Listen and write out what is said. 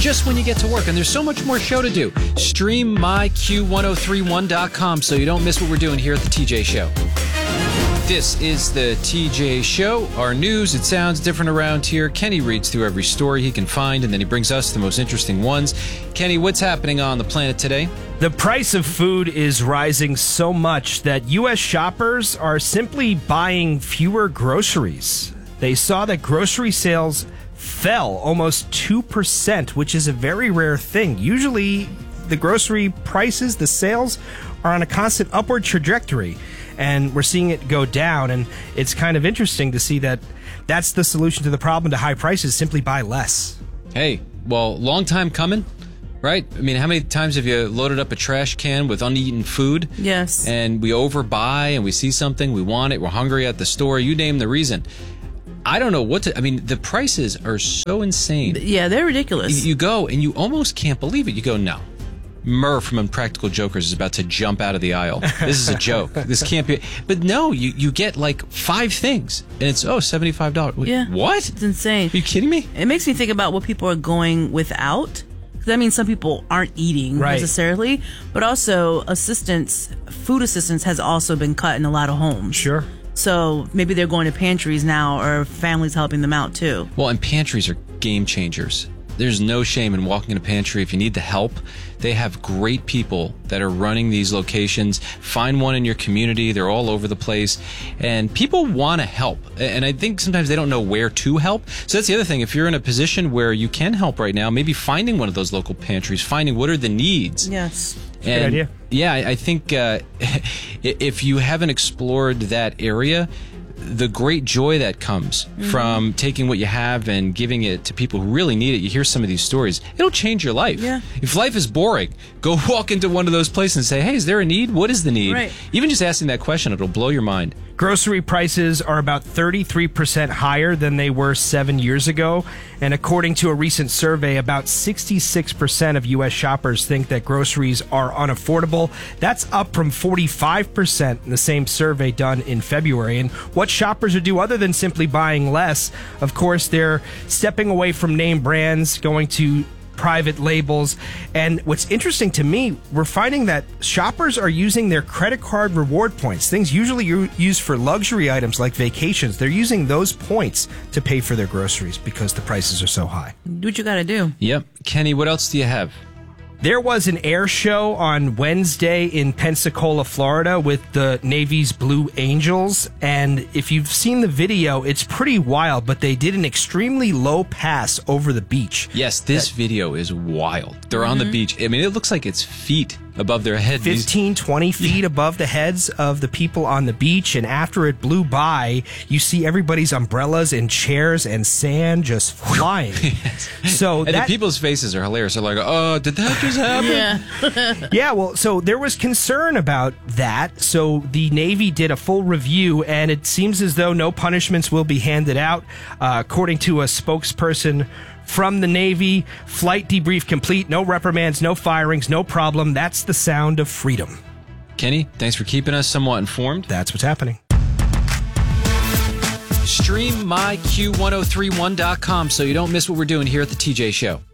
just when you get to work. And there's so much more show to do. Stream myQ1031.com so you don't miss what we're doing here at the TJ Show. This is the TJ Show. Our news, it sounds different around here. Kenny reads through every story he can find, and then he brings us the most interesting ones. Kenny, what's happening on the planet today? The price of food is rising so much that U.S. shoppers are simply buying fewer groceries. They saw that grocery sales fell almost 2%, which is a very rare thing. Usually, the grocery prices, the sales, are on a constant upward trajectory. And we're seeing it go down, and it's kind of interesting to see that that's the solution to the problem to high prices, simply buy less. Hey, well, long time coming, right? I mean, how many times have you loaded up a trash can with uneaten food? Yes. And we overbuy, and we see something, we want it, we're hungry at the store, you name the reason. I don't know what to... I mean, the prices are so insane. Yeah, they're ridiculous. You go, and you almost can't believe it. You go, no. Murr from Impractical Jokers is about to jump out of the aisle. This is a joke. This can't be. But no, you get like 5 things, and it's, $75. Wait, yeah. What? It's insane. Are you kidding me? It makes me think about what people are going without. Because I mean, some people aren't eating necessarily, but also food assistance has also been cut in a lot of homes. Sure. So maybe they're going to pantries now, or families helping them out too. Well, and pantries are game changers. There's no shame in walking in a pantry. If you need the help, they have great people that are running these locations. Find one in your community. They're all over the place. And people want to help. And I think sometimes they don't know where to help. So that's the other thing. If you're in a position where you can help right now, maybe finding one of those local pantries, finding what are the needs. Yes. Good idea. Yeah, I think if you haven't explored that area, the great joy that comes from taking what you have and giving it to people who really need it. You hear some of these stories. It'll change your life. Yeah. If life is boring, go walk into one of those places and say, hey, is there a need? What is the need? Right. Even just asking that question, it'll blow your mind. Grocery prices are about 33% higher than they were 7 years ago. And according to a recent survey, about 66% of U.S. shoppers think that groceries are unaffordable. That's up from 45% in the same survey done in February. And what shoppers are do other than simply buying less, of course, they're stepping away from name brands, going to private labels. And what's interesting to me, we're finding that shoppers are using their credit card reward points, things usually used for luxury items like vacations. They're using those points to pay for their groceries because the prices are so high. Do what you got to do. Yep. Kenny, what else do you have? There was an air show on Wednesday in Pensacola, Florida with the Navy's Blue Angels. And if you've seen the video, it's pretty wild, but they did an extremely low pass over the beach. Yes, this video is wild. They're on the beach. I mean, it looks like it's feet above their head. 15, 20 feet above the heads of the people on the beach. And after it blew by, you see everybody's umbrellas and chairs and sand just flying. Yes. So and the people's faces are hilarious. They're like, oh, did that just happen? Yeah. Yeah, well, so there was concern about that. So the Navy did a full review, and it seems as though no punishments will be handed out. According to a spokesperson from the Navy, flight debrief complete, no reprimands, no firings, no problem. That's the sound of freedom. Kenny, thanks for keeping us somewhat informed. That's what's happening. Stream myQ1031.com so you don't miss what we're doing here at the TJ Show.